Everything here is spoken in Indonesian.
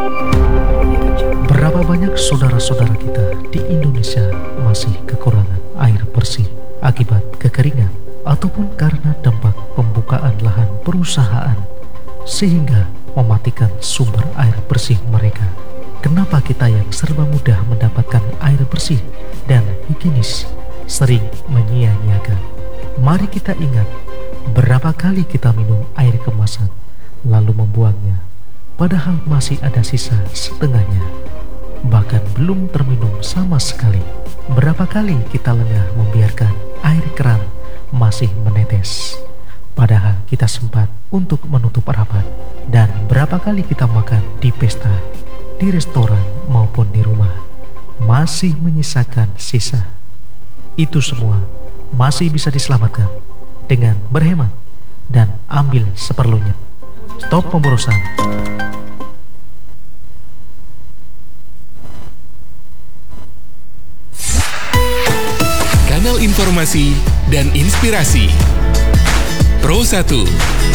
Berapa banyak saudara-saudara kita di Indonesia masih kekurangan air bersih akibat kekeringan ataupun karena dampak pembukaan lahan perusahaan sehingga mematikan sumber air bersih mereka. Kenapa kita yang serba mudah mendapatkan air bersih dan higienis sering menyia-nyiakan? Mari kita ingat berapa kali kita minum air kemasan lalu membuangnya, padahal masih ada sisa setengahnya, bahkan belum terminum sama sekali. Berapa kali kita lengah membiarkan air keran masih menetes, padahal kita sempat untuk menutup rapat. Dan berapa kali kita makan di pesta, di restoran maupun di rumah, masih menyisakan sisa. Itu semua masih bisa diselamatkan dengan berhemat dan ambil seperlunya. Stop pemborosan. Kanal informasi dan inspirasi Pro 1